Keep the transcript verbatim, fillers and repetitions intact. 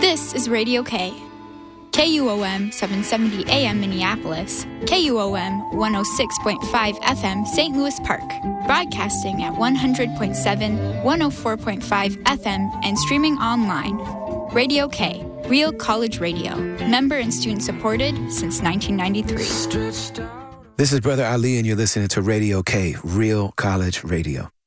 This is Radio K. K U O M seven seventy A M Minneapolis, K U O M one oh six point five F M Saint Louis Park, broadcasting at one hundred point seven, one oh four point five F M and streaming online. Radio K, real college radio, member and student supported since nineteen ninety-three. This is Brother Ali, and you're listening to Radio K, real college radio.